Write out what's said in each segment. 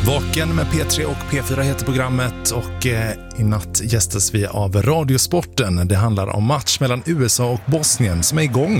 Vaken med P3 och P4 heter programmet och i natt gästas vi av Radiosporten. Det handlar om match mellan USA och Bosnien som är igång.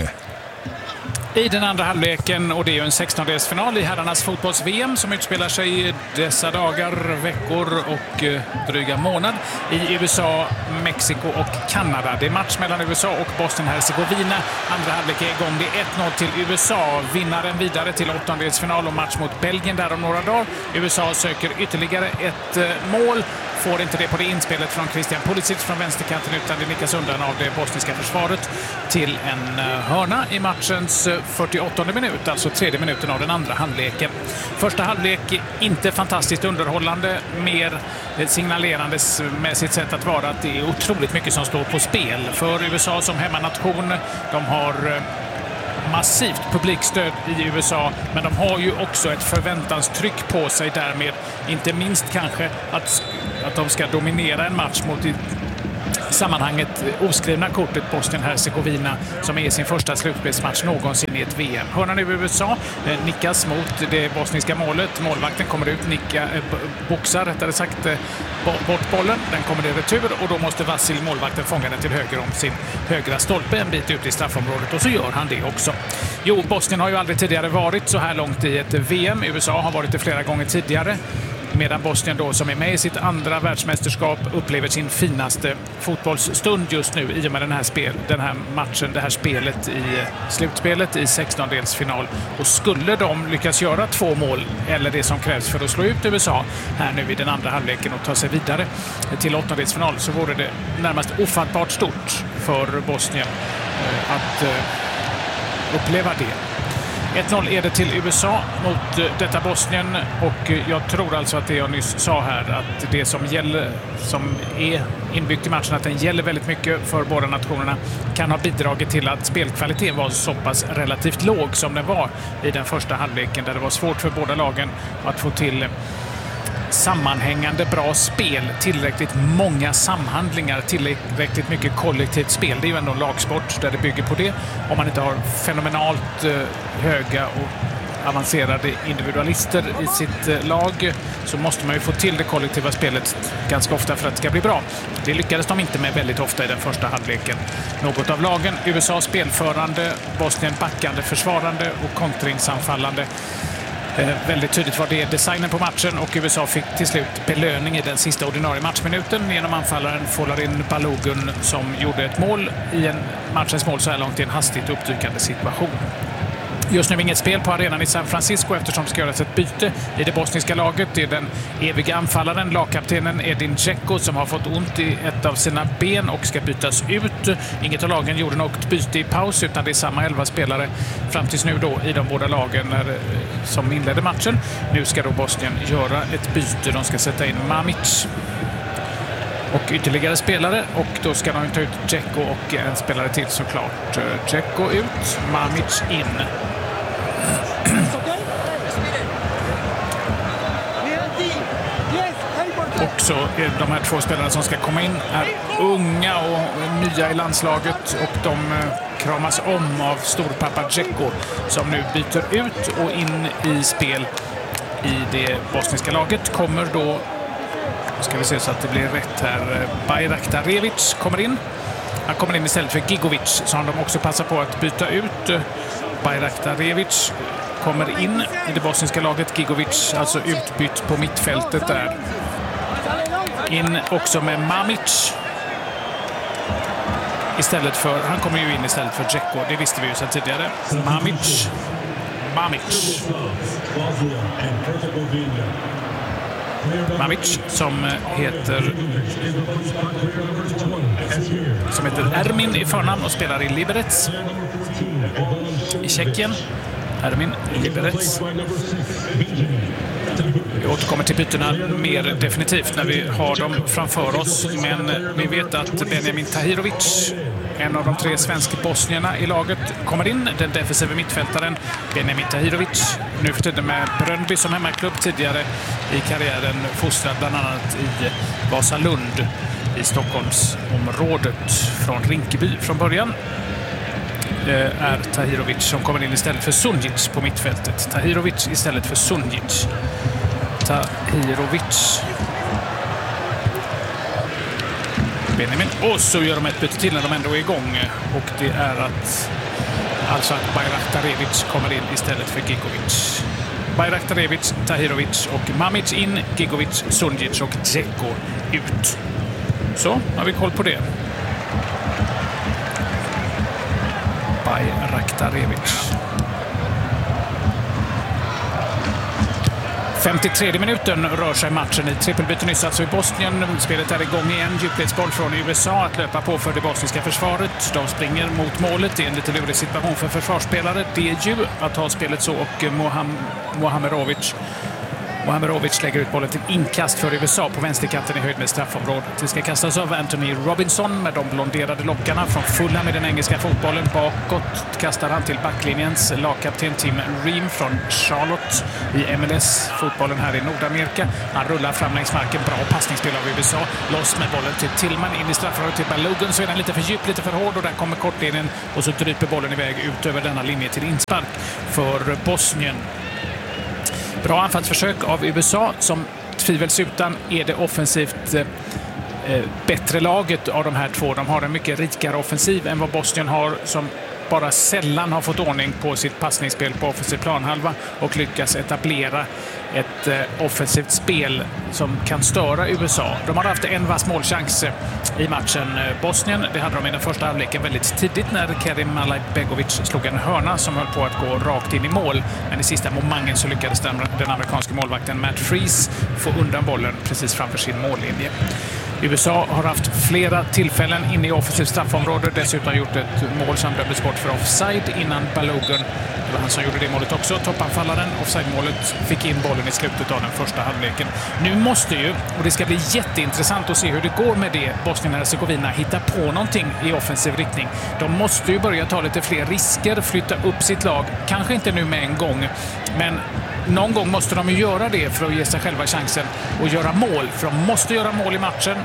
I den andra halvleken, och det är ju en 16-delsfinal i herrarnas fotbolls-VM som utspelar sig dessa dagar, veckor och dryga månad i USA, Mexiko och Kanada. Det är match mellan USA och Bosnien-Hercegovina. Andra halvlek är igång. Det är 1-0 till USA. Vinnaren vidare till 8-delsfinal och match mot Belgien där om några dagar. USA söker ytterligare ett mål. Får inte det på det inspelet från Christian Pulisic från vänsterkanten, utan det nickas undan av det bosniska försvaret till en hörna i matchens 48:e minut, alltså tredje minuten av den andra halvleken. Första halvlek inte fantastiskt underhållande, mer signalerandes med sitt sätt att vara att det är otroligt mycket som står på spel för USA som hemmanation. De har massivt publikstöd i USA, men de har ju också ett förväntanstryck på sig därmed, inte minst kanske att de ska dominera en match mot i sammanhanget oskrivna kortet Bosnien-Hercegovina som är sin första slutspelsmatch någonsin i ett VM. Hörnan i USA nickas mot det bosniska målet. Målvakten kommer ut, boxar rättare sagt bort bollen. Den kommer i retur och då måste Vasil, målvakten, fånga den till höger om sin högra stolpe en bit ut i straffområdet, och så gör han det också. Jo, Bosnien har ju aldrig tidigare varit så här långt i ett VM. USA har varit det flera gånger tidigare, medan Bosnien då, som är med i sitt andra världsmästerskap, upplever sin finaste fotbollsstund just nu i och med den här matchen, det här spelet i slutspelet i 16-delsfinal. Och skulle de lyckas göra 2 mål, eller det som krävs för att slå ut USA här nu i den andra halvleken och ta sig vidare till 8-delsfinal, så vore det närmast ofattbart stort för Bosnien att uppleva det. 1-0 är det till USA mot detta Bosnien, och jag tror alltså att det jag nyss sa här, att det som är inbyggt i matchen, att den gäller väldigt mycket för båda nationerna, kan ha bidragit till att spelkvaliteten var så pass relativt låg som den var i den första halvleken, där det var svårt för båda lagen att få till sammanhängande bra spel, tillräckligt många samhandlingar, tillräckligt mycket kollektivt spel. Det är ju ändå en lagsport där det bygger på det. Om man inte har fenomenalt höga och avancerade individualister i sitt lag, så måste man ju få till det kollektiva spelet ganska ofta för att det ska bli bra. Det lyckades de inte med väldigt ofta i den första halvleken. Något av lagen, USA spelförande, Bosnien backande, försvarande och kontringsanfallande. Väldigt tydligt var det designen på matchen, och USA fick till slut belöning i den sista ordinarie matchminuten genom anfallaren Folarin Balogun, som gjorde ett mål i matchens mål så här långt i en hastigt uppdykande situation. Just nu inget spel på arenan i San Francisco eftersom det ska göras ett byte i det bosniska laget. Det är den eviga anfallaren, lagkaptenen Edin Dzeko, som har fått ont i ett av sina ben och ska bytas ut. Inget av lagen gjorde något byte i paus, utan det är samma 11 spelare fram tills nu då i de båda lagen som inledde matchen. Nu ska då Bosnien göra ett byte. De ska sätta in Mamic och ytterligare spelare, och då ska de ta ut Dzeko och en spelare till såklart. Dzeko ut, Mamic in. Och så är de här 2 spelarna som ska komma in är unga och nya i landslaget, och de kramas om av storpappa Dzeko, som nu byter ut, och in i spel i det bosniska laget kommer då, ska vi se så att det blir rätt här, Bajraktarevic kommer in. Han kommer in istället för Gigovic, så har de också passat på att byta ut. Bajraktarevic kommer in i det bosniska laget, Gigovic alltså utbytt på mittfältet där. In också med Mamic istället för, han kommer ju in istället för Dzeko, det visste vi ju sedan tidigare. Mamic som heter Ermin i förnamn och spelar i Liberec i Tjeckien. Ermin Liberec. Vi återkommer till bytena mer definitivt när vi har dem framför oss, men vi vet att Benjamin Tahirovic, en av de 3 svensk-bosnierna i laget, kommer in. Den defensiva mittfältaren Benjamin Tahirovic, nu för tiden med Bröndby som hemmaklubb, tidigare i karriären fostrad bland annat i Vasalund i Stockholmsområdet, från Rinkeby från början. Är Tahirovic som kommer in istället för Sunjic på mittfältet. Tahirovic istället för Sunjic. Tahirovic. Benjamin. Och så gör de ett byte till när de ändå är igång. Och det är att Bayraktarevic kommer in istället för Gigovic. Bayraktarevic, Tahirovic och Mamic in, Gigovic, Sunjic och Dzeko ut. Så har vi koll på det. Bayraktarevic. 53 minuten rör sig matchen i trippelbyte nyss alltså i Bosnien. Spelet är igång igen. Djupledsboll från USA att löpa på för det bosniska försvaret. De springer mot målet. Det är en lite lurig situation för försvarsspelare. Det är ju att ta spelet så och Mohamerovic lägger ut bollen till inkast för USA på vänsterkanten i höjd med straffområdet. Det ska kastas av Anthony Robinson med de blonderade lockarna från Fulham i den engelska fotbollen. Bakåt kastar han till backlinjens lagkapten Tim Ream från Charlotte i MLS-fotbollen här i Nordamerika. Han rullar fram längs marken. Bra passningsspel av USA. Loss med bollen till Tillman in i straffområdet till Balogun. Så är den lite för djup, lite för hård och där kommer kortlinjen och så dryper bollen iväg ut över denna linje till inspark för Bosnien. Bra anfallsförsök av USA som tvivelsutan är det offensivt bättre laget av de här två. De har en mycket rikare offensiv än vad Bosnien har som bara sällan har fått ordning på sitt passningsspel på offensiv planhalva och lyckas etablera ett offensivt spel som kan störa USA. De har haft en vass målchans i matchen Bosnien. Det hade de i den första halvleken väldigt tidigt när Kerim Malajbegovic slog en hörna som höll på att gå rakt in i mål. Men i sista momangen så lyckades den amerikanska målvakten Matt Freese få undan bollen precis framför sin mållinje. USA har haft flera tillfällen inne i offensivt straffområde. Dessutom gjort ett mål som dömdes bort för offside innan Balogun. Det var han som gjorde det målet också. Toppanfallaren. Offside-målet fick in bollen i slutet av den första halvleken. Nu måste ju, och det ska bli jätteintressant att se hur det går med det, Bosnien-Hercegovina hitta på någonting i offensiv riktning. De måste ju börja ta lite fler risker, flytta upp sitt lag. Kanske inte nu med en gång, men någon gång måste de ju göra det för att ge sig själva chansen att göra mål. För de måste göra mål i matchen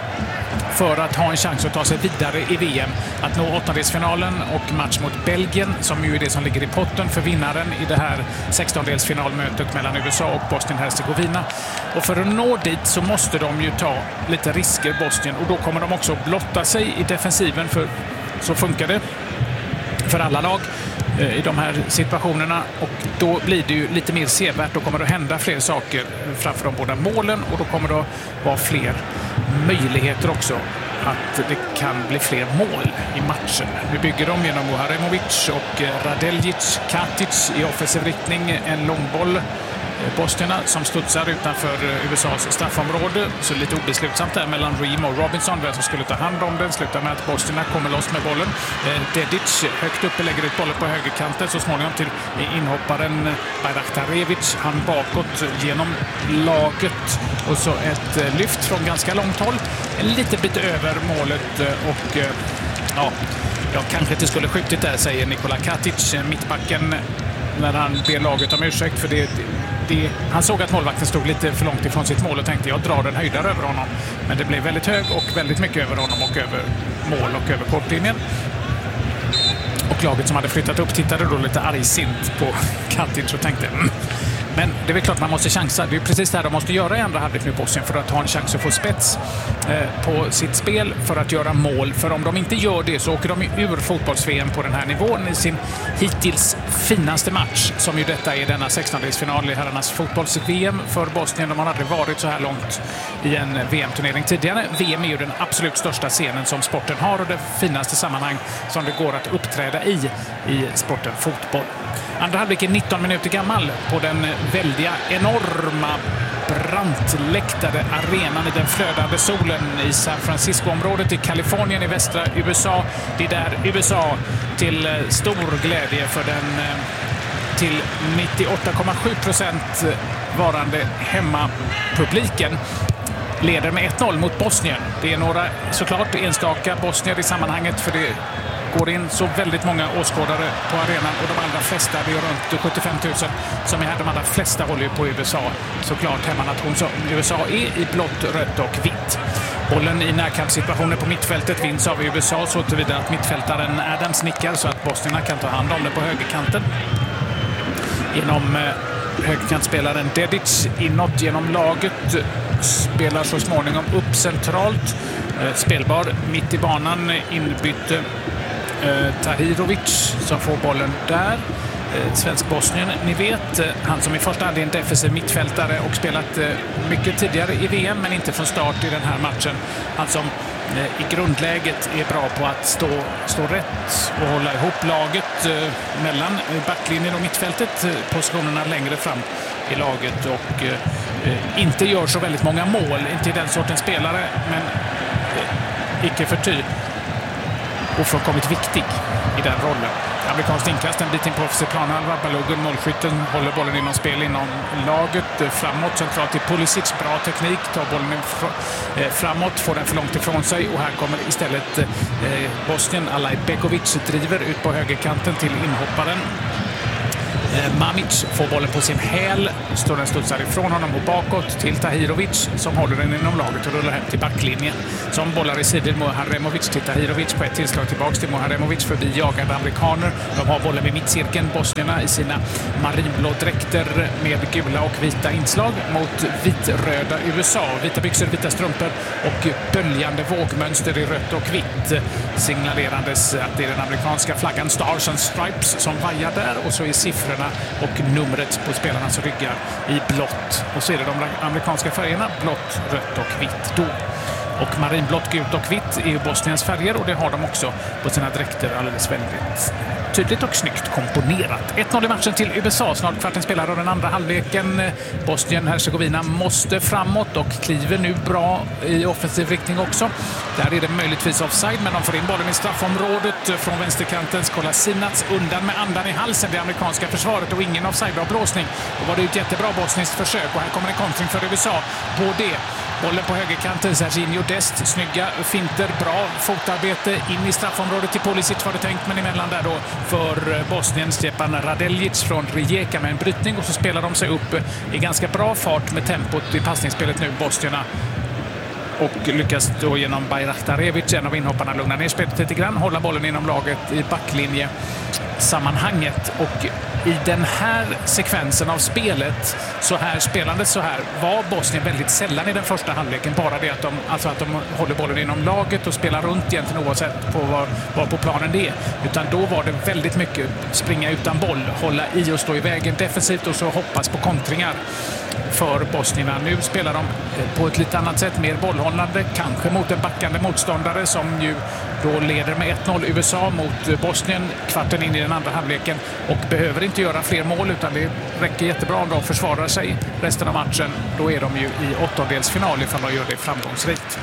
för att ha en chans att ta sig vidare i VM. Att nå åttondelsfinalen och match mot Belgien som ju är det som ligger i potten för vinnaren i det här 16-delsfinalmötet mellan USA och Bosnien-Hercegovina. Och för att nå dit så måste de ju ta lite risker, Bosnien. Och då kommer de också blotta sig i defensiven, för så funkar det för alla lag i de här situationerna, och då blir det ju lite mer sevärd. Då kommer det att hända fler saker framför de båda målen och då kommer det att vara fler möjligheter också att det kan bli fler mål i matchen. Nu bygger de genom Muharemovic och Radeljic, Katic i offensiv riktning, en långboll. Bosnierna som studsar utanför USAs straffområde, så lite obeslutsamt där mellan Ream och Robinson vem som skulle ta hand om den. Slutar med att Bosnierna kommer loss med bollen. Dedic högt uppe lägger ut bollen på högerkanten, så småningom till inhopparen Bayraktarevic. Han bakåt genom laget och så ett lyft från ganska långt håll. En liten bit över målet och ja, jag kanske inte skulle skjutit där, säger Nikola Katic, mittbacken, när han ber laget om ursäkt för det. Han såg att målvakten stod lite för långt ifrån sitt mål och tänkte jag drar den höjdare över honom. Men det blev väldigt hög och väldigt mycket över honom och över mål och över kortlinjen. Och laget som hade flyttat upp tittade då lite argsint på Katic och tänkte men det är väl klart man måste chansa. Det är precis det här de måste göra i andra halvlek nu, Bosnien, för att ha en chans att få spets på sitt spel, för att göra mål. För om de inte gör det så åker de ur fotbolls-VM på den här nivån i sin hittills finaste match, som ju detta är denna 16-delsfinal i herrarnas fotbolls-VM för Bosnien. De har aldrig varit så här långt i en VM-turnering tidigare. VM är ju den absolut största scenen som sporten har och det finaste sammanhang som det går att uppträda i sporten fotboll. Andra halvlek är 19 minuter gammal på den väldiga, enorma, brantläktade arenan i den flödande solen i San Francisco-området i Kalifornien i västra USA. Det är där USA till stor glädje för den till 98,7% varande hemmapubliken leder med 1-0 mot Bosnien. Det är några såklart enstaka bosnier i sammanhanget, för det går in så väldigt många åskådare på arenan och de allra flesta, det är runt 75 000 som är här. De allra flesta håller ju på USA, såklart hemmanation som USA är i blått, rött och vitt. Bollen i närkampssituationer på mittfältet vinns av USA så tillvida att mittfältaren Adams nickar så att bosnierna kan ta hand om det på högerkanten. Genom högerkantspelaren Dedic inåt genom laget. Spelar så småningom upp centralt. Spelbar mitt i banan, inbytte Tahirovic som får bollen där. Svensk-Bosnien, ni vet, han som i första hand är en defensiv mittfältare och spelat mycket tidigare i VM men inte från start i den här matchen. Han som i grundläget är bra på att stå rätt och hålla ihop laget mellan backlinjen och mittfältet, positionerna längre fram i laget, och inte gör så väldigt många mål, inte i den sortens spelare, men icke förty ofrånkomligt viktig i den rollen. Amerikanskt inkast en bit in på offensiv planhalva. Balogun, målskytten, håller bollen inom spel inom laget. Framåt, centralt till Pulisic. Bra teknik, tar bollen framåt, får den för långt ifrån sig. Och här kommer istället Bosnien. Alaj Begovic driver ut på högerkanten till inhopparen. Mamic får bollen på sin häl, står den studsar ifrån honom och bakåt till Tahirovic som håller den inom laget och rullar hem till backlinjen. Som bollar i sidor Muharemovic till Tahirovic på ett tillslag tillbaks till Muharemovic förbi jagande amerikaner. De har bollen vid mittcirkeln, bosnierna i sina marinblå dräkter med gula och vita inslag mot vitröda USA. Vita byxor, vita strumpor och böljande vågmönster i rött och vitt. Signalerandes att det är den amerikanska flaggan Stars and Stripes som vajar där, och så är siffrorna och numret på spelarnas ryggar i blått. Och så är det de amerikanska färgerna blått, rött och vitt då. Och marinblått, gult och vitt är ju Bosniens färger, och det har de också på sina dräkter alldeles väldigt tydligt och snyggt komponerat. 1-0 i matchen till USA, snart kvarten spelar av den andra halvleken. Bosnien-Hercegovina måste framåt och kliver nu bra i offensiv riktning också. Där är det möjligtvis offside, men de får in bollen i straffområdet från vänsterkanten. Kolasinac undan med andan i halsen, det amerikanska försvaret, och ingen offside, bra blåsning. Då var det ett jättebra bosniskt försök, och här kommer en kontring för USA på det. Bollen på högerkanten, Serginho Dest, snygga finter, bra fotarbete in i straffområdet till Pulisic var det tänkt, men emellan där då för Bosnien Stepan Radeljic från Rijeka med en brytning, och så spelar de sig upp i ganska bra fart med tempot i passningsspelet nu, bosnierna. Och lyckas då genom Bajraktarevic, en av inhopparna, lugna ner spelet lite grann, hålla bollen inom laget i backlinje sammanhanget. Och i den här sekvensen av spelet, så här var Bosnien väldigt sällan i den första halvleken. Bara det att de håller bollen inom laget och spelar runt egentligen oavsett på vad på planen det är. Utan då var det väldigt mycket springa utan boll, hålla i och stå i vägen defensivt och så hoppas på kontringar för bosnierna. Nu spelar de på ett lite annat sätt, mer bollhållande, kanske mot en backande motståndare som ju då leder med 1-0 USA mot Bosnien kvarten in i den andra halvleken, och behöver inte göra fler mål, utan det räcker jättebra om de försvarar sig resten av matchen. Då är de ju i åttondelsfinal ifall de gör det framgångsrikt.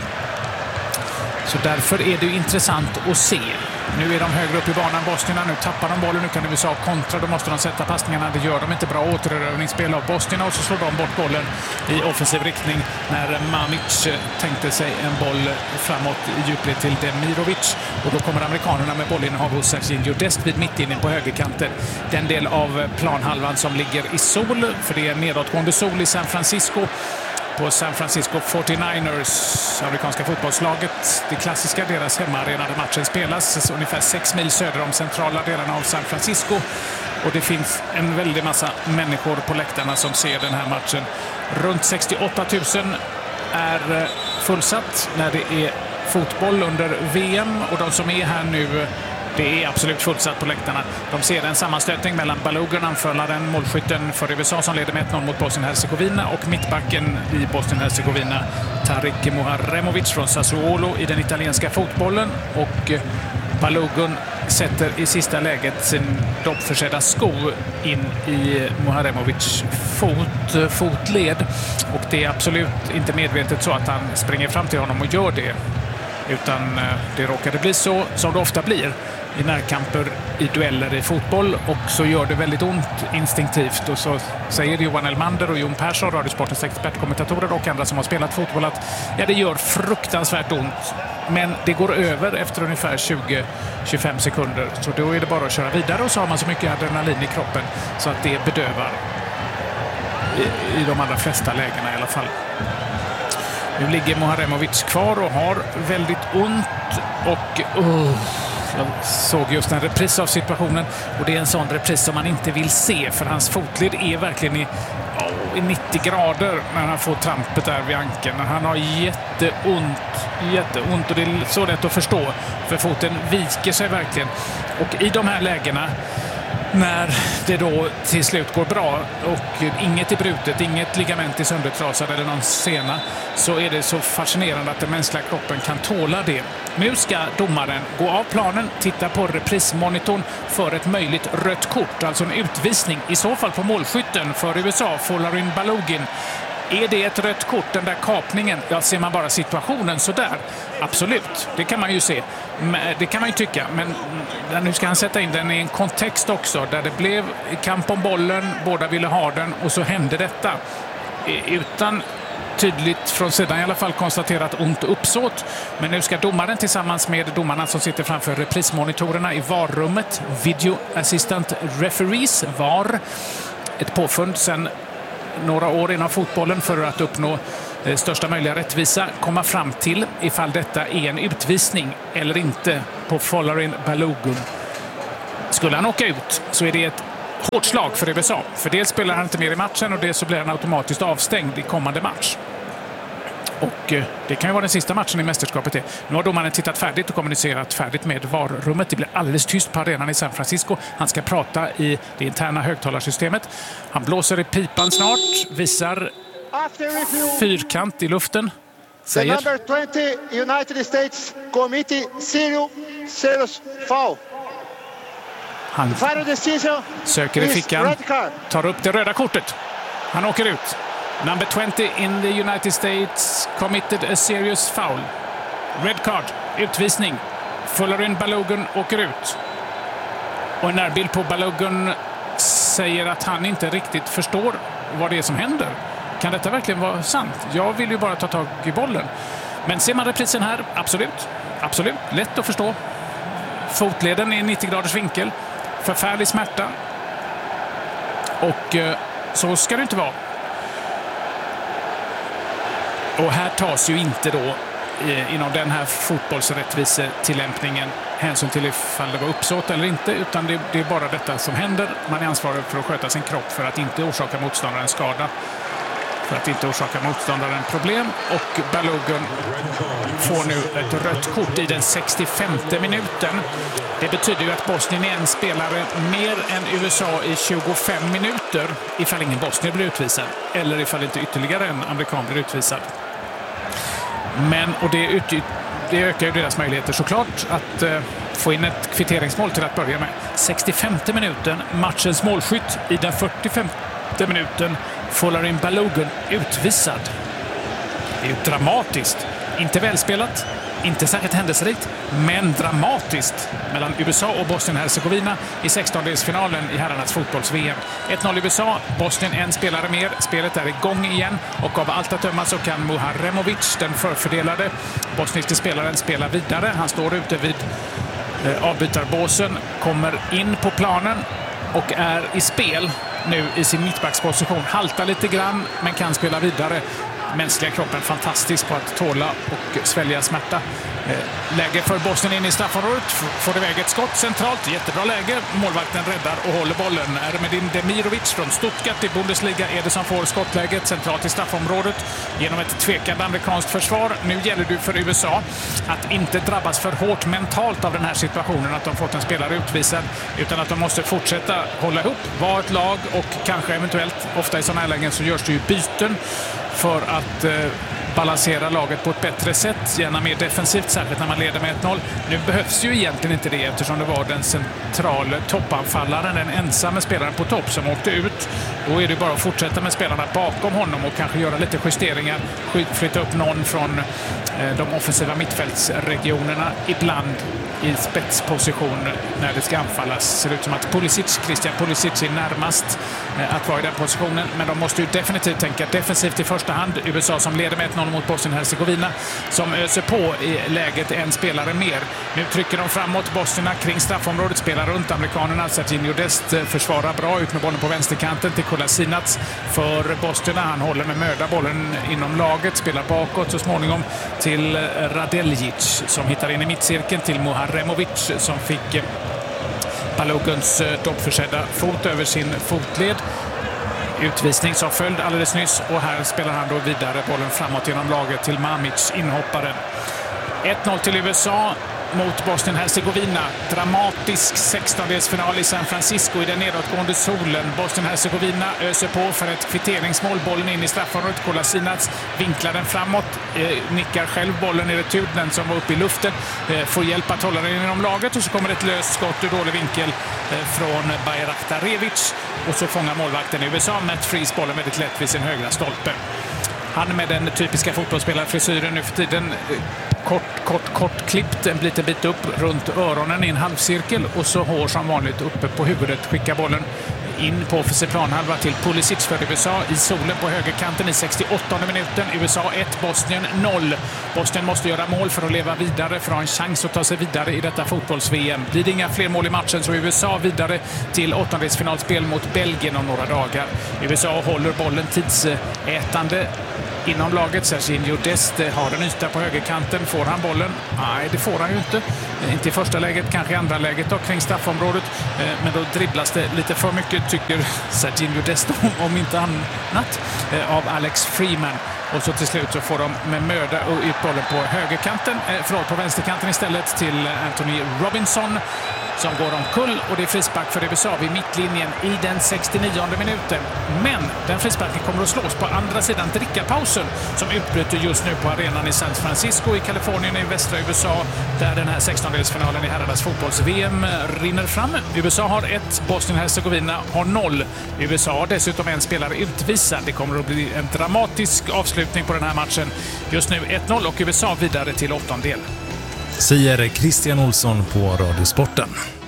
Så därför är det ju intressant att se. Nu är de högre upp i banan, bosnierna. Nu tappar de bollen, nu kan USA kontra. Då måste de sätta passningarna. Det gör de inte. Bra återerövningsspel av bosnierna, och så slår de bort bollen i offensiv riktning när Mamic tänkte sig en boll framåt i djupled till Demirovic. Och då kommer amerikanerna med bollinnehav hos Serginho Dest vid mittinne på högerkanten. Den del av planhalvan som ligger i sol, för det är nedåtgående sol i San Francisco. På San Francisco 49ers, amerikanska fotbollslaget, det klassiska, deras hemmaarena där matchen spelas, ungefär 6 mil söder om centrala delarna av San Francisco. Och det finns en väldig massa människor på läktarna som ser den här matchen. Runt 68 000 är fullsatt när det är fotboll under VM, och de som är här nu, det är absolut fullsatt på läktarna. De ser en sammanstötning mellan Balogun, anfallaren, målskytten för USA som leder med 1-0 mot Bosnien-Hercegovina, och mittbacken i Bosnien-Hercegovina, Tarik Muharemovic från Sassuolo i den italienska fotbollen. Och Balogun sätter i sista läget sin doppförsedda sko in i Muharemovic fotled. Och det är absolut inte medvetet så att han springer fram till honom och gör det, utan det råkade bli så som det ofta blir i närkamper, i dueller i fotboll, och så gör det väldigt ont instinktivt. Och så säger Johan Elmander och Jon Persson, Radiosportens expertkommentatorer och andra som har spelat fotboll, att ja, det gör fruktansvärt ont, men det går över efter ungefär 20-25 sekunder. Så då är det bara att köra vidare, och så har man så mycket adrenalin i kroppen så att det bedövar i de allra flesta lägena i alla fall. Nu ligger Muharemovic kvar och har väldigt ont, och Jag såg just en repris av situationen och det är en sån repris som man inte vill se, för hans fotled är verkligen i 90 grader när han får trampet där vid ankeln. Han har jätteont och det är så lätt att förstå, för foten viker sig verkligen. Och i de här lägena, när det då till slut går bra och inget är brutet, inget ligament är söndertrasad eller någon sena, så är det så fascinerande att den mänskliga kroppen kan tåla det. Nu ska domaren gå av planen, titta på reprismonitorn för ett möjligt rött kort, alltså en utvisning, i så fall på målskytten för USA, Folarin Balogun. Är det ett rött kort, den där kapningen? Ja, ser man bara situationen så där. Absolut, det kan man ju se. Det kan man ju tycka, men nu ska han sätta in den i en kontext också, där det blev kamp om bollen, båda ville ha den och så hände detta. Utan tydligt från sidan i alla fall konstaterat ont uppsåt. Men nu ska domaren tillsammans med domarna som sitter framför reprismonitorerna i VAR-rummet, Video Assistant Referees, VAR, ett påfund sedan några år inom fotbollen för att uppnå största möjliga rättvisa, komma fram till ifall detta är en utvisning eller inte på Folarin Balogun. Skulle han åka ut så är det ett hårt slag för USA. För dels spelar han inte mer i matchen och dels så blir han automatiskt avstängd i kommande match. Och det kan ju vara den sista matchen i mästerskapet. Nu har domaren tittat färdigt och kommunicerat färdigt med VAR-rummet. Det blir alldeles tyst på arenan i San Francisco. Han ska prata i det interna högtalarsystemet. Han blåser i pipan snart, visar fyrkant i luften. Säger: The number 20 United States Committee serious foul. Han söker i fickan, tar upp det röda kortet. Han åker ut. Number 20 in the United States committed a serious foul. Red card, utvisning. Folarin Balogun åker ut. Och en närbild på Balogun säger att han inte riktigt förstår vad det är som händer. Kan detta verkligen vara sant? Jag vill ju bara ta tag i bollen. Men ser man reprisen här, absolut. Absolut, lätt att förstå. Fotleden är 90 graders vinkel. Förfärlig smärta. Och så ska det inte vara. Och här tas ju inte då inom den här fotbollsrättvisetillämpningen hänsyn till ifall det var uppsåt eller inte, utan det är bara detta som händer. Man är ansvarig för att sköta sin kropp för att inte orsaka motståndaren skada, för att inte orsaka motståndaren problem. Och Balogun får nu ett rött kort i den 65:e minuten. Det betyder ju att Bosnien är en spelare mer än USA i 25 minuter ifall ingen bosnier blir utvisad eller ifall inte ytterligare en amerikan blir utvisad. Men, och det ökar ju deras möjligheter såklart att få in ett kvitteringsmål till att börja med. 65:e minuten, matchens målskytt i den 45:e minuten, Folarin Balogun utvisad. Det är ju dramatiskt. Inte välspelat, inte särskilt händelserikt, men dramatiskt mellan USA och Bosnien-Hercegovina i 16-delsfinalen i herrarnas fotbolls-VM. 1-0 USA, Bosnien en spelare mer. Spelet är igång igen och av allt att döma så kan Muharemovic, den förfördelade bosniske spelaren, spela vidare. Han står ute vid avbytarbåsen, kommer in på planen och är i spel nu i sin mittbacksposition. Haltar lite grann men kan spela vidare. Mänskliga kroppen fantastisk på att tåla och svälja smärta. Läge för Bosnien in i straffområdet. Får iväg ett skott centralt. Jättebra läge. Målvakten räddar och håller bollen. Ermedin Demirovic från Stuttgart i Bundesliga är det som får skottläget centralt i straffområdet genom ett tvekande amerikanskt försvar. Nu gäller det för USA att inte drabbas för hårt mentalt av den här situationen, att de fått en spelare utvisad, utan att de måste fortsätta hålla ihop, vara ett lag och kanske eventuellt, ofta i sådana här lägen så görs det ju byten för att balansera laget på ett bättre sätt, gärna mer defensivt, särskilt när man leder med 1-0. Nu behövs ju egentligen inte det eftersom det var den centrala toppanfallaren, den ensamma spelaren på topp som åkte ut. Då är det bara att fortsätta med spelarna bakom honom och kanske göra lite justeringar, flytta upp någon från de offensiva mittfältsregionerna, ibland i spetsposition när det ska anfallas. Ser ut som att Christian Pulisic är närmast att vara i den positionen, men de måste ju definitivt tänka defensivt i första hand. USA som leder med 1-0 mot Bosnien-Hercegovina som öser på i läget en spelare mer. Nu trycker de framåt, bosnierna kring straffområdet, spelar runt amerikanerna. Serginho Dest försvarar bra ut med bollen på vänsterkanten till Kolasinac för bosnierna. Han håller med möda bollen inom laget, spelar bakåt så småningom till Radeljic som hittar in i mittcirkeln till Muharrem Aremovic som fick Baloguns doppförsedda fot över sin fotled. Utvisning som följd alldeles nyss, och här spelar han då vidare bollen framåt genom laget till Mamic, inhopparen. 1-0 till USA mot Bosnien-Hercegovina. Dramatisk 16-delsfinal i San Francisco i den nedåtgående solen. Bosnien-Hercegovina öser på för ett kvitteringsmål. Bollen in i straffområdet. Kolasinac vinklar den framåt. Nickar själv bollen i retur. Den som var uppe i luften får hjälp att hålla den inom laget. Och så kommer ett löst skott ur dålig vinkel från Bayraktarevic. Och så fångar målvakten i USA Matt Freese bollen väldigt lätt vid sin högra stolpe. Han med den typiska fotbollsspelarfrisyren nu för tiden. Kort klippt, en liten bit upp runt öronen i en halvcirkel, och så hår som vanligt uppe på huvudet. Skickar bollen in på offensiv planhalva till Pulisic för USA i solen på högerkanten i 68:e minuten. USA 1, Bosnien 0. Bosnien måste göra mål för att leva vidare, för att ha en chans att ta sig vidare i detta fotbolls-VM. Blir det inga fler mål i matchen så är USA vidare till åttondelsfinalspel mot Belgien om några dagar. USA håller bollen tidsätande inom laget. Serginho Dest har en yta på högerkanten. Får han bollen? Nej, det får han ju inte. Inte i första läget, kanske i andra läget då, kring straffområdet. Men då dribblas det lite för mycket, tycker Serginho Dest, om inte annat, av Alex Freeman. Och så till slut så får de med möda ut bollen på högerkanten, på vänsterkanten istället, till Anthony Robinson som går omkull, och det är frispark för USA vid mittlinjen i den 69:e minuten. Men den frisparken kommer att slås på andra sidan drickapausen som utbryter just nu på arenan i San Francisco i Kalifornien i västra USA, där den här 16-delsfinalen i herrarnas fotbolls-VM rinner fram. USA har 1, Bosnien-Hercegovina har 0. USA har dessutom en spelare utvisad. Det kommer att bli en dramatisk avslutning på den här matchen. Just nu 1-0 och USA vidare till åttondel. Säger Christian Olsson på Radiosporten.